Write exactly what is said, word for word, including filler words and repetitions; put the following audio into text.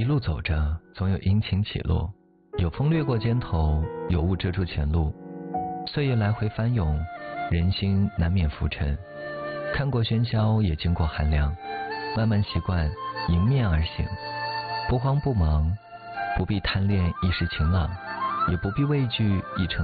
一路走着，总有阴晴起落，有风掠过肩头，有雾遮住前路。岁月来回翻涌，人心难免浮沉。看过喧嚣，也经过寒凉，慢慢习惯迎面而行，不慌不忙，不必贪恋一时晴朗，也不必畏惧一城